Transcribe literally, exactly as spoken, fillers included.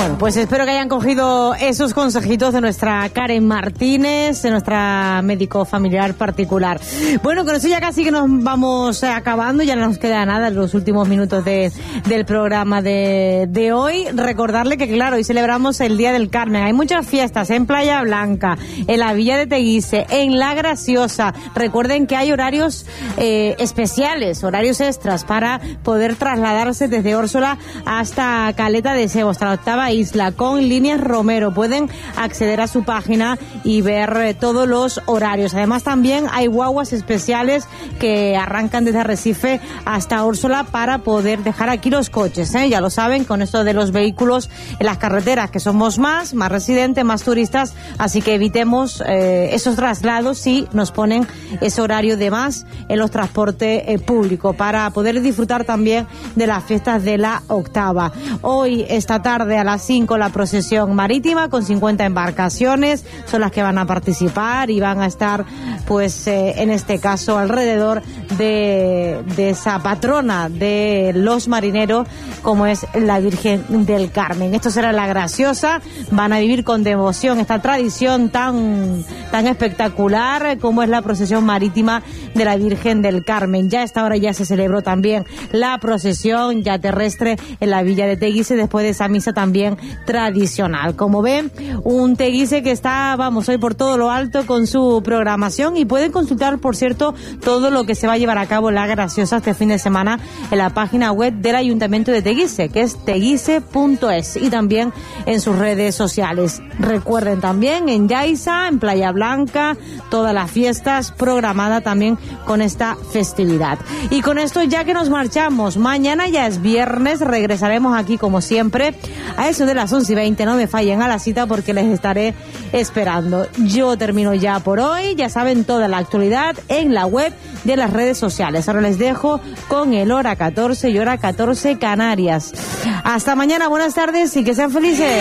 Bueno, pues espero que hayan cogido esos consejitos de nuestra Karen Martínez, de nuestra médico familiar particular. Bueno, con eso ya casi que nos vamos acabando, ya no nos queda nada en los últimos minutos de, del programa de, de hoy. Recordarle que, claro, hoy celebramos el Día del Carmen. Hay muchas fiestas en Playa Blanca, en la Villa de Teguise, en La Graciosa. Recuerden que hay horarios eh, especiales, horarios extras para poder trasladarse desde Órsola hasta Caleta de Sebo, hasta la octava isla, con líneas Romero. Pueden acceder a su página y ver eh, todos los horarios. Además, también hay guaguas especiales que arrancan desde Arrecife hasta Órsola para poder dejar aquí los coches, ¿eh? Ya lo saben, con esto de los vehículos en las carreteras, que somos más, más residentes, más turistas, así que evitemos eh, esos traslados si nos ponen ese horario de más en los transportes eh, públicos, para poder disfrutar también de las fiestas de la octava. Hoy, esta tarde, a las cinco, la procesión marítima con cincuenta embarcaciones son las que van a participar y van a estar, pues, eh, en este caso, alrededor de, de esa patrona de los marineros, como es la Virgen del Carmen. Esto será La Graciosa. Van a vivir con devoción esta tradición tan, tan espectacular como es la procesión marítima de la Virgen del Carmen. Ya a esta hora ya se celebró también la procesión ya terrestre en la Villa de Teguise, después de esa misa también tradicional. Como ven, un Teguise que está, vamos, hoy por todo lo alto con su programación, y pueden consultar, por cierto, todo lo que se va a llevar a cabo en La Graciosa este fin de semana en la página web del Ayuntamiento de Teguise, que es teguise punto es, y también en sus redes sociales. Recuerden también en Yaiza, en Playa Blanca, todas las fiestas programadas también con esta festividad. Y con esto ya que nos marchamos, mañana ya es viernes, regresaremos aquí como siempre a eso de las once y veinte, no me fallen a la cita porque les estaré esperando. Yo termino ya por hoy, ya saben, toda la actualidad en la web de las redes sociales. Ahora les dejo con el Hora catorce y Hora catorce Canarias. Hasta mañana, buenas tardes y que sean felices.